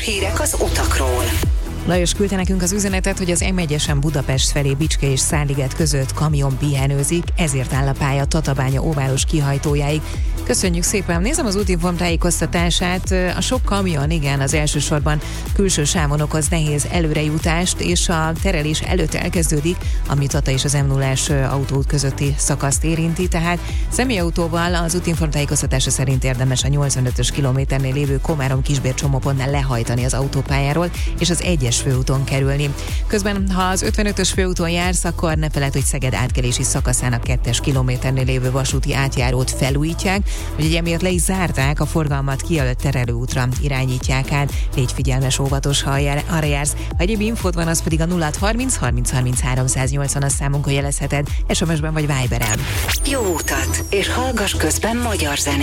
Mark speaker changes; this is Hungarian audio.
Speaker 1: hírek az utakról.
Speaker 2: Lajos küldte nekünk az üzenetet, hogy az M1-esen Budapest felé Bicske és Szálliget között kamion pihenőzik, ezért áll a pálya Tatabánya óváros kihajtójáig. Köszönjük szépen! Nézem az útinform tájékoztatását. A sok kamion, igen, az elsősorban külső sávon okoz nehéz előrejutást, és a terelés előtt elkezdődik, ami Tata és az M0-as autóút közötti szakaszt érinti, tehát személyautóval az útinform tájékoztatása szerint érdemes a 85-ös kilométernél lévő Komárom-Kisbér csomópontnál lehajtani az autópályáról, és az 1-es főúton kerülni. Közben, ha az 55-ös főúton jársz, akkor ne feledd, hogy Szeged átkelési szakaszának 2-es kilométernél lévő vasúti átjárót felújítják, hogy emiatt le is zárták, a forgalmat kijelölt terelőútra irányítják át. Légy figyelmes, óvatos, ha arra jársz. Ha egyéb infód van, az pedig a 0630 30 33 180-as számunkon jelezheted, SMS-ben vagy Viberen.
Speaker 1: Jó utat, és hallgass közben magyar zenét.